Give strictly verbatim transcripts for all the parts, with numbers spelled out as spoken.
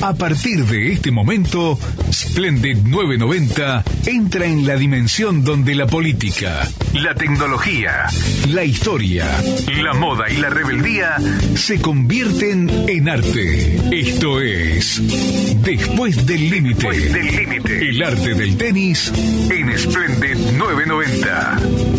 A partir de este momento, Splendid nueve noventa entra en la dimensión donde la política, la tecnología, la historia, la moda y la rebeldía se convierten en arte. Esto es Después del Límite. Después del Límite. El arte del tenis en Splendid nueve noventa.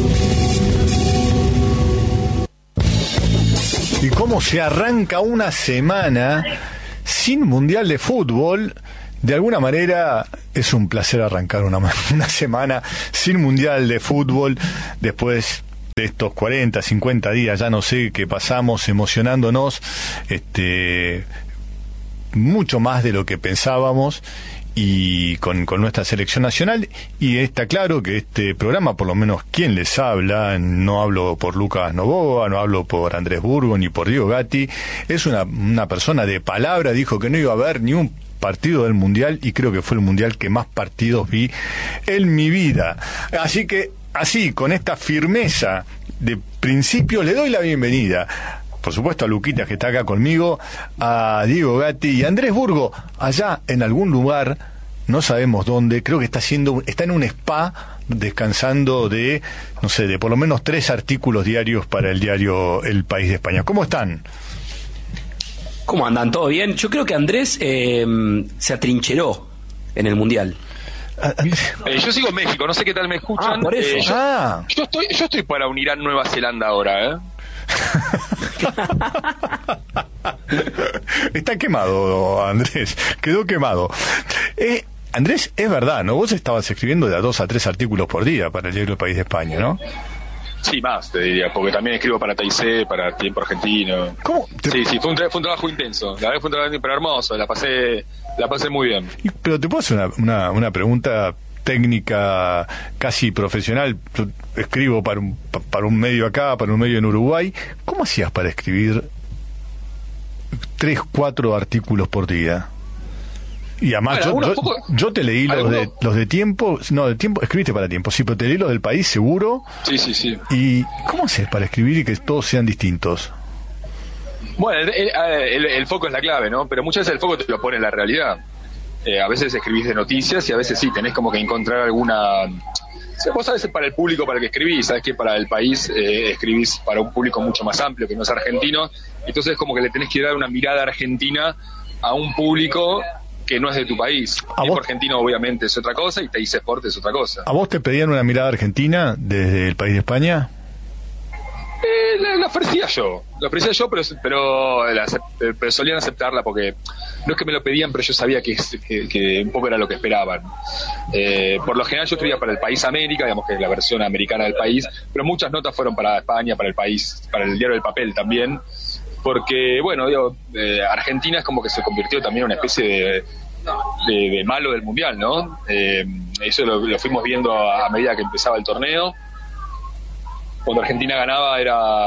¿Y cómo se arranca una semana sin Mundial de Fútbol? De alguna manera es un placer arrancar una, una semana sin Mundial de Fútbol después de estos cuarenta, cincuenta días, ya no sé, que pasamos emocionándonos este mucho más de lo que pensábamos y con, con nuestra selección nacional. Y está claro que este programa, por lo menos quien les habla, no hablo por Lucas Novoa, no hablo por Andrés Burgo ni por Diego Gatti, es una, una persona de palabra. Dijo que no iba a haber ni un partido del Mundial, y creo que fue el Mundial que más partidos vi en mi vida. Así que, así, con esta firmeza de principio, le doy la bienvenida, por supuesto, a Luquitas, que está acá conmigo, a Diego Gatti y a Andrés Burgo, allá en algún lugar, no sabemos dónde. Creo que está haciendo, está en un spa descansando de, no sé, de por lo menos tres artículos diarios para el diario El País de España. ¿Cómo están? ¿Cómo andan? ¿Todo bien? Yo creo que Andrés eh, se atrincheró en el Mundial. Eh, yo sigo en México, no sé qué tal me escuchan. Ah, por eso. Eh, yo, ah. yo estoy, yo estoy para unir a Nueva Zelanda ahora, ¿eh? Está quemado, Andrés. Quedó quemado. Eh, Andrés, es verdad, ¿no? Vos estabas escribiendo de a dos a tres artículos por día para el diario El País de España, ¿no? Sí, más, te diría, porque también escribo para T I C, para Tiempo Argentino. ¿Cómo? Te... Sí, sí, fue un, tra- fue un trabajo intenso. La verdad fue un trabajo pero hermoso, la pasé, la pasé muy bien. Pero te puedo hacer una, una, una pregunta técnica casi profesional. Yo escribo para un, para un medio acá, para un medio en Uruguay. ¿Cómo hacías para escribir tres, cuatro artículos por día? Y además, bueno, yo, yo, poco, yo te leí los de, los de Tiempo, no, de Tiempo, escribiste para Tiempo, sí, pero te leí los del País, seguro. Sí, sí, sí. ¿Y cómo haces para escribir y que todos sean distintos? Bueno, el, el, el foco es la clave, ¿no? Pero muchas veces el foco te lo pone en la realidad. Eh, a veces escribís de noticias y a veces sí, tenés como que encontrar alguna... O sea, vos sabés para el público para el que escribís, sabés que para el país eh, escribís para un público mucho más amplio que no es argentino, entonces como que le tenés que dar una mirada argentina a un público que no es de tu país. Tiempo Argentino obviamente es otra cosa y T I C Sport es otra cosa. ¿A vos te pedían una mirada argentina desde el País de España? Eh, la, la ofrecía yo, la ofrecía yo, pero pero, la, pero solían aceptarla porque no es que me lo pedían, pero yo sabía que, que, que un poco era lo que esperaban. Eh, por lo general yo escribía para el País América, digamos que es la versión americana del País, pero muchas notas fueron para España, para el País, para el diario del Papel también, porque bueno, digo, eh, Argentina es como que se convirtió también en una especie de, de, de malo del Mundial, ¿no? Eh, eso lo, lo fuimos viendo a, a medida que empezaba el torneo. Cuando Argentina ganaba era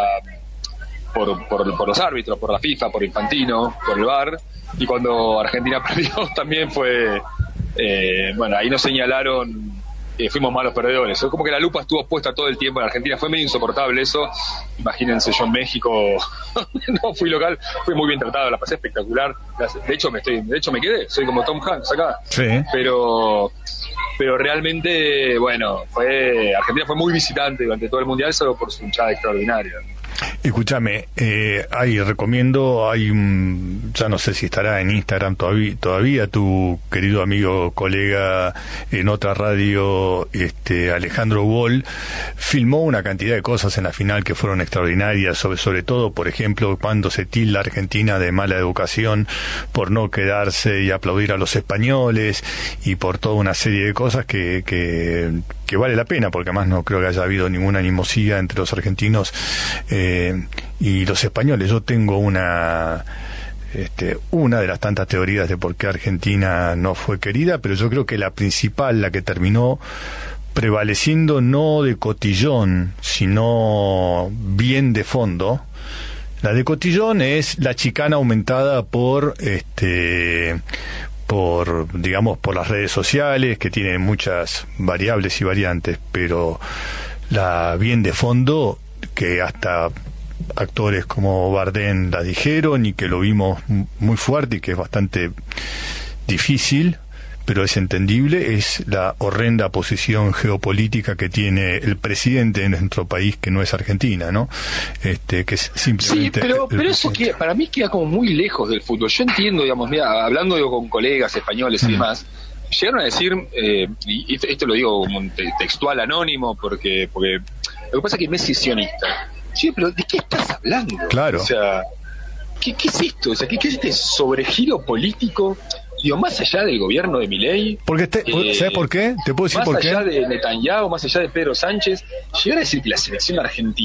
por, por, por los árbitros, por la FIFA, por Infantino, por el V A R, y cuando Argentina perdió también fue, eh, bueno, ahí nos señalaron que fuimos malos perdedores. Como que la lupa estuvo puesta todo el tiempo en Argentina, fue medio insoportable eso. Imagínense, yo en México no fui local, fui muy bien tratado, la pasé espectacular. De hecho me estoy, de hecho me quedé, soy como Tom Hanks acá. Sí. Pero pero realmente, bueno, fue Argentina fue muy visitante durante todo el Mundial, solo por su hinchada extraordinaria. Escúchame, eh, ahí recomiendo, hay un, ya no sé si estará en Instagram todavía, todavía tu querido amigo, colega en otra radio, este Alejandro Wall, filmó una cantidad de cosas en la final que fueron extraordinarias, sobre, sobre todo, por ejemplo, cuando se tilda a Argentina de mala educación por no quedarse y aplaudir a los españoles, y por toda una serie de cosas que, que, que vale la pena, porque además no creo que haya habido ninguna animosidad entre los argentinos eh, y los españoles. Yo tengo una este, una de las tantas teorías de por qué Argentina no fue querida, pero yo creo que la principal, la que terminó prevaleciendo no de cotillón, sino bien de fondo, la de cotillón es la chicana aumentada por este por digamos por las redes sociales, que tienen muchas variables y variantes, pero la bien de fondo, que hasta actores como Bardem la dijeron y que lo vimos muy fuerte y que es bastante difícil, pero es entendible, es la horrenda posición geopolítica que tiene el presidente de nuestro país, que no es Argentina, ¿no? Este, que es simplemente... Sí, pero, pero eso que para mí queda como muy lejos del fútbol. Yo entiendo, digamos, mira, hablando digo, con colegas españoles y mm. demás, llegaron a decir, eh, y esto, esto lo digo como un te- textual anónimo, porque, porque lo que pasa es que Messi es sionista. Sí, pero ¿de qué estás hablando? Claro. O sea, ¿qué, qué es esto? O sea, ¿qué, qué es este sobregiro político? Digo, más allá del gobierno de Milei, porque te, eh, ¿sabes por qué? Te puedo decir más por qué. allá de Netanyahu, más allá de Pedro Sánchez, llegar a decir que la selección argentina